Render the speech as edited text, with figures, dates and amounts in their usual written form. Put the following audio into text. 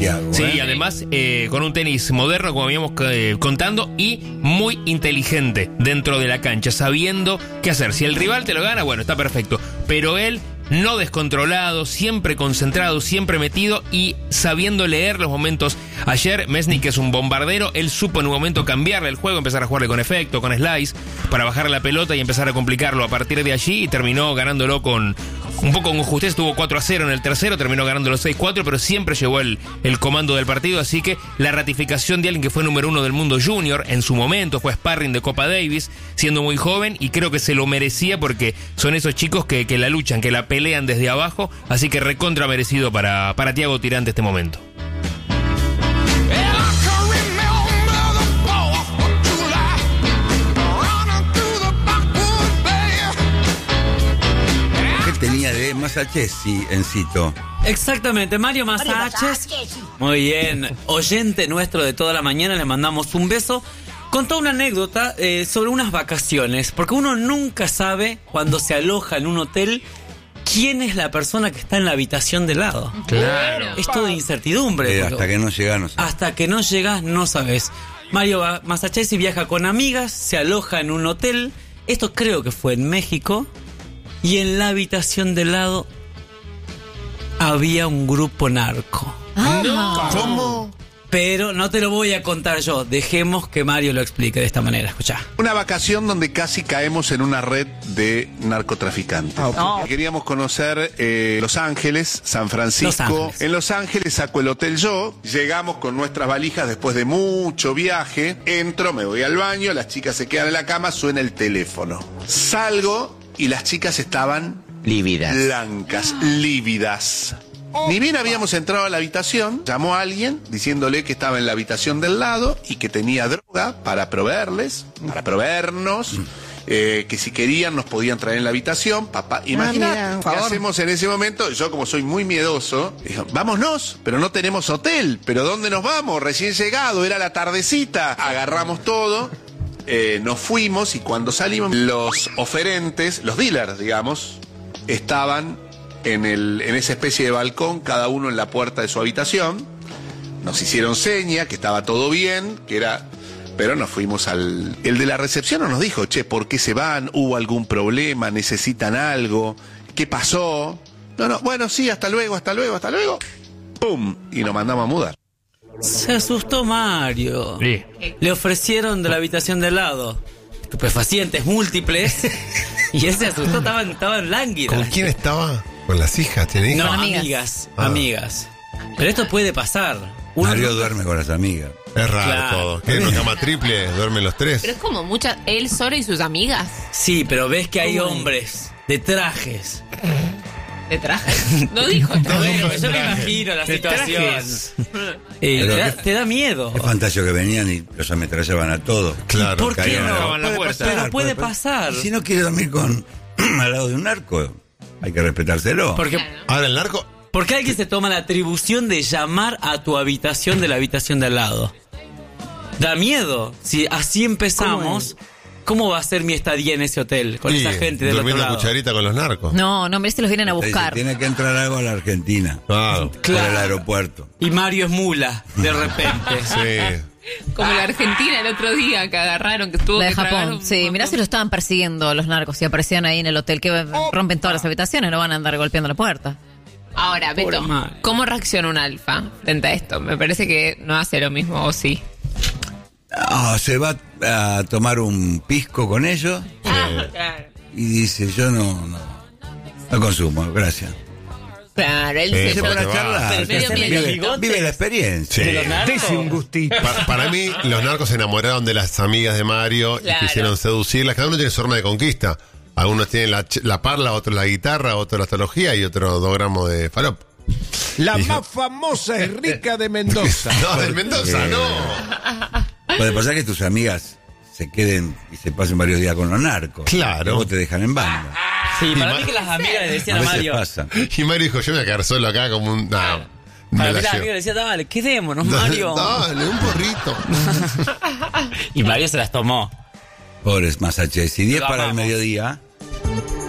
Sí, y además con un tenis moderno, como veníamos contando, y muy inteligente dentro de la cancha, sabiendo qué hacer. Si el rival te lo gana, bueno, está perfecto. Pero él, no descontrolado, siempre concentrado, siempre metido y sabiendo leer los momentos. Ayer, Mesnik, que es un bombardero, él supo en un momento cambiarle el juego, empezar a jugarle con efecto, con slice, para bajar la pelota y empezar a complicarlo a partir de allí, y terminó ganándolo con un poco con justeza. Estuvo 4-0 en el tercero, terminó ganándolo 6-4, pero siempre llevó el comando del partido. Así que la ratificación de alguien que fue número 1 del mundo junior en su momento, fue sparring de Copa Davis, siendo muy joven, y creo que se lo merecía porque son esos chicos que la luchan, que la pelean desde abajo. Así que recontra merecido para Thiago Tirante este momento. Tenía de Masachesi en Cito. Exactamente, Mario Masaches. Muy bien, oyente nuestro de toda la mañana, le mandamos un beso. Contó una anécdota sobre unas vacaciones, porque uno nunca sabe cuando se aloja en un hotel quién es la persona que está en la habitación de lado. Claro. Es todo incertidumbre. Hasta que no llegas, no sabes. Hasta que no llegas, no sabes. Mario Masachesi viaja con amigas, se aloja en un hotel. Esto creo que fue en México. Y en la habitación de lado había un grupo narco. No. ¿Cómo? Pero no te lo voy a contar yo. Dejemos que Mario lo explique de esta manera. Escuchá. Una vacación donde casi caemos en una red de narcotraficantes. Queríamos conocer Los Ángeles, San Francisco. Los Ángeles. En Los Ángeles saco el hotel yo. Llegamos con nuestras valijas después de mucho viaje. Entro, me voy al baño, las chicas se quedan en la cama, suena el teléfono. Salgo y las chicas estaban lívidas, blancas, lívidas. Ni bien habíamos entrado a la habitación, llamó a alguien diciéndole que estaba en la habitación del lado y que tenía droga para proveernos, que si querían nos podían traer en la habitación. Papá, imagínate, ¿qué hacemos en ese momento? Yo, como soy muy miedoso, dije, vámonos, pero no tenemos hotel. ¿Pero dónde nos vamos? Recién llegado, era la tardecita. Agarramos todo. Nos fuimos, y cuando salimos, los oferentes, los dealers, digamos, estaban en esa especie de balcón, cada uno en la puerta de su habitación. Nos hicieron seña que estaba todo bien, pero nos fuimos el de la recepción nos dijo, che, ¿por qué se van? ¿Hubo algún problema? ¿Necesitan algo? ¿Qué pasó? No, bueno, sí, hasta luego. ¡Pum! Y nos mandamos a mudar. Se asustó Mario. Sí. Le ofrecieron de la habitación de lado estupefacientes múltiples y él se asustó, estaban lánguidas. ¿Con quién estaba? ¿Con las hijas? ¿Tiene hijas? No, amigas. Pero esto puede pasar. Mario duerme con las amigas. Es raro, claro. todo. ¿Qué? ¿En una cama triple? ¿Duermen los tres? Pero es como él solo y sus amigas. Sí, pero ves que hay hombres de trajes. ¿De traje? No dijo traje. Bueno, yo me imagino la situación. Te da miedo. Es fantástico que venían y los ametrallaban a todos. Claro. ¿Por qué Caían no? a la puerta. Pero puede pasar. Y si no quiere dormir al lado de un narco, hay que respetárselo. Porque Ahora el narco. Porque alguien se toma la atribución de llamar a tu habitación de la habitación de al lado. Da miedo. Si así empezamos, ¿cómo va a ser mi estadía en ese hotel? Con esa gente del otro durmiendo lado. cucharita con los narcos. No, hombre, se los vienen a buscar. Tiene que entrar algo a la Argentina. Claro. Por el aeropuerto. Y Mario es mula, de repente. Sí. Como la Argentina el otro día que agarraron, que estuvo La de que tragar Japón, un sí. montón. Mirá si lo estaban persiguiendo los narcos y aparecían ahí en el hotel, que rompen todas las habitaciones, no van a andar golpeando la puerta. Ahora, Pobre Beto, Mario. ¿cómo reacciona un alfa frente a esto? Me parece que no hace lo mismo, ¿o sí? Se va a tomar un pisco con ellos Claro. y dice, yo no consumo, gracias. Claro, él Sí, se Se pone a va. charlar, Pero medio vive la experiencia. Sí. ¿De los narcos? Dese un gustito. Para mí, los narcos se enamoraron de las amigas de Mario y Claro. quisieron seducirlas. Cada uno tiene su arma de conquista. Algunos tienen la parla, otros la guitarra, otros la astrología y otros 2 gramos de farop. La más famosa es Rica de Mendoza. No, del Mendoza, no. Puede pasar que tus amigas se queden y se pasen varios días con los narcos. Claro. Y vos te dejan en banda. Sí, para mí que las amigas le decían A a veces Mario. pasa. Y Mario dijo, yo me voy a quedar solo acá como un... No, Para me mí la las llevo. amigas le decían, dale, quedémonos, Mario. Dale, un porrito. Y Mario se las tomó. Pobres Masachesi. 10 Lo para el amamos. mediodía.